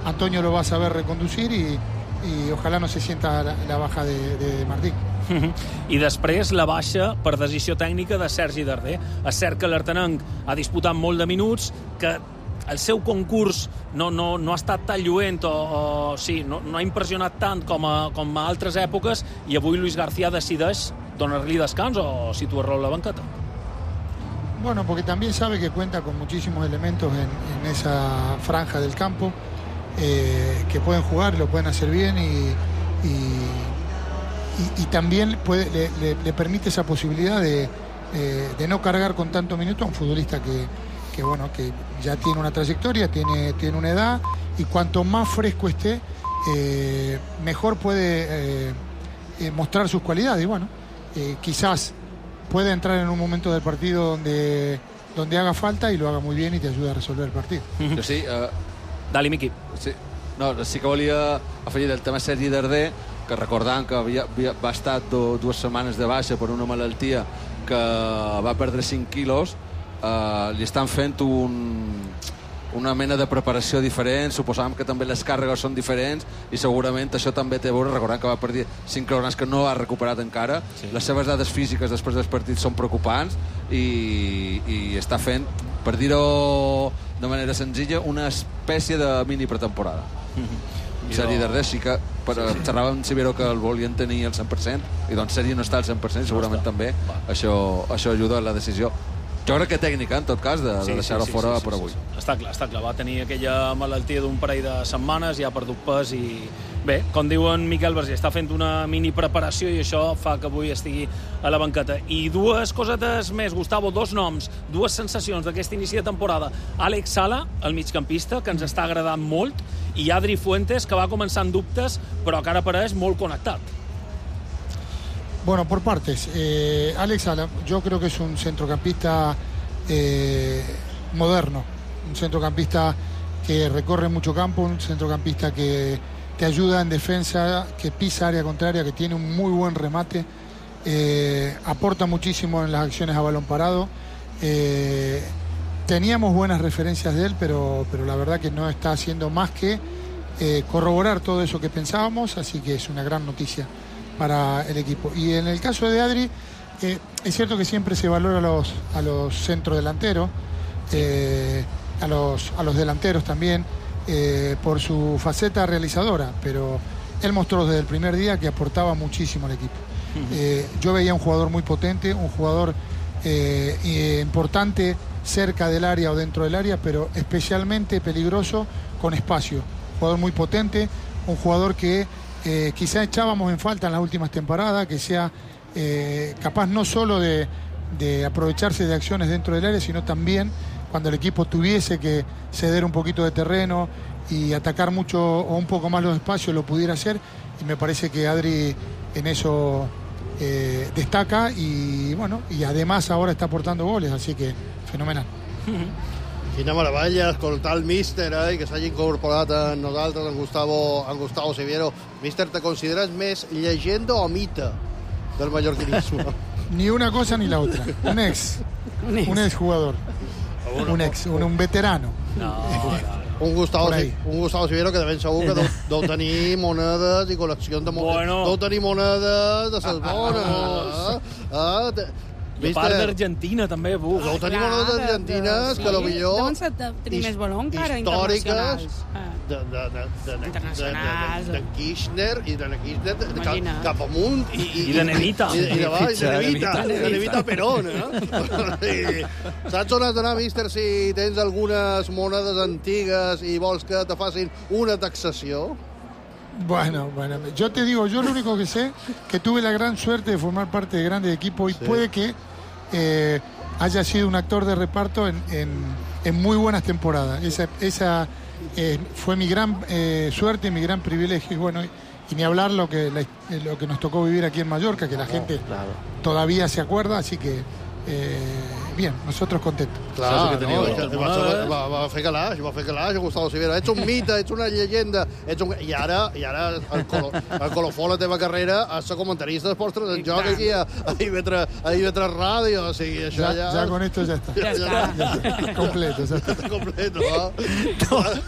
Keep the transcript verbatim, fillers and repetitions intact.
Antonio lo va a saber reconducir y, y ojalá no se sienta la, la baja de, de Martí. I després la baixa per decisió tècnica de Sergi Darder. És cert que l'Artenenc ha disputat molt de minuts, que el seu concurs no, no, no ha estat tan lluent o, o sí, no, no ha impressionat tant com a, com a altres èpoques, i avui Luis García decideix donar-li descans o situar-lo a la banqueta. Bueno, porque también sabe que cuenta con muchísimos elementos en, en esa franja del campo eh, que pueden jugar, lo pueden hacer bien y, y Y, y también puede, le, le, le permite esa posibilidad de, eh, de no cargar con tanto minuto a un futbolista que, que, bueno, que ya tiene una trayectoria, tiene, tiene una edad, y cuanto más fresco esté, eh, mejor puede eh, eh, mostrar sus cualidades. Y bueno, eh, quizás puede entrar en un momento del partido donde, donde haga falta y lo haga muy bien y te ayuda a resolver el partido. Mm-hmm. Sí, uh, Dali, Miqui. Sí. No, sí que volia afegir el tema Sergi Darder, que recordant que havia, havia, va estar do, dues setmanes de baixa per una malaltia, que va perdre cinc quilos, eh, li estan fent un, una mena de preparació diferent, suposàvem que també les càrregues són diferents i segurament això també té a veure, recordant que va perdre cinc quilograms que no ha recuperat encara. Sí. Les seves dades físiques després dels partits són preocupants i, i està fent, per dir-ho de manera senzilla, una espècie de mini pretemporada. Mm-hmm. Sergi Darder sí que per, sí, sí. xerràvem amb Sivero que el volien tenir al cent per cent i doncs Sergi no està al cent per cent, segurament no també això, això ajuda a la decisió, jo crec que tècnica en tot cas de, sí, de deixar-ho sí, sí, fora sí, sí, per avui. Sí, sí. Està clar, està clar, va tenir aquella malaltia d'un parell de setmanes, ja ha perdut pes i bé, com diuen Miquel Vergés, està fent una mini preparació i això fa que avui estigui a la banqueta. I dues cosetes més, Gustavo, dos noms, dues sensacions d'aquest inici de temporada. Àlex Sala, el migcampista, que ens està agradant molt, i Adri Fuentes, que va començar amb dubtes, però que ara pareix molt connectat. Bueno, por partes. Eh, Alex Sala, yo creo que es un centrocampista eh, moderno, un centrocampista que recorre mucho campo, un centrocampista que te ayuda en defensa, que pisa área contraria, que tiene un muy buen remate, eh, aporta muchísimo en las acciones a balón parado. Eh, teníamos buenas referencias de él, pero, pero la verdad que no está haciendo más que eh, corroborar todo eso que pensábamos, así que es una gran noticia para el equipo. Y en el caso de Adri, eh, es cierto que siempre se valora a los, a los centrodelanteros, eh, a, los, a los delanteros también, eh, por su faceta realizadora, pero él mostró desde el primer día que aportaba muchísimo al equipo. Eh, yo veía un jugador muy potente, un jugador eh, eh, importante cerca del área o dentro del área, pero especialmente peligroso con espacio. Un jugador muy potente, un jugador que eh, quizá echábamos en falta en las últimas temporadas, que sea eh, capaz no solo de, de aprovecharse de acciones dentro del área, sino también cuando el equipo tuviese que ceder un poquito de terreno y atacar mucho o un poco más los espacios, lo pudiera hacer, y me parece que Adri en eso eh, destaca y bueno, y además ahora está aportando goles, así que fenomenal. Quina meravella escoltar el míster, eh, que s'hagi incorporat a nosaltres, en Gustavo, en Gustavo Siviero. Míster, te consideres més llegenda o mite del mallorquinisme? Ni una cosa ni la otra. Un ex, un ex jugador, un ex, un, un veterano. No, no. Un Gustavo, un Gustavo Siviero que de ben segur que deu, deu tenir monedes i col·leccions de monedes. Bueno. Deu tenir monedes de ses bones. Eh? Eh? I a part d'Argentina, també, buf. Deu tenir monedes d'argentines, que potser... Deuen ser tenir més volum, encara, internacionals. De, de, de, de, internacionals. De, de, de Kirchner i de Kirchner de, cap, cap amunt. I, i, I de Nevita. I, i de baix, de Nevita. De Nevita Perón, eh? Saps on has d'anar, míster, si tens algunes monedes antigues i vols que te facin una taxació? Bueno, bueno, yo te digo, yo lo único que sé que tuve la gran suerte de formar parte de grandes equipos y sí. Puede que eh, haya sido un actor de reparto en, en, en muy buenas temporadas. Esa, esa eh, fue mi gran eh, suerte y mi gran privilegio. Y bueno, y, y ni hablar lo que, la, lo que nos tocó vivir aquí en Mallorca, que la gente claro. Todavía se acuerda, así que eh, bien, nosotros contentos. Clar, que no, va, va, va fer calaix, va fer calaix, Gustavo Siviero. Ets un mite, ets una llegenda, ets un... I ara, i ara el, colo, el colofó la teva carrera a ser comentarista d'esports en joc aquí a, a I V tres Ràdio, o sigui, això ja... Ja, ja con esto ya está. Ya está. Ya está. Completo, ya está. Completo, no?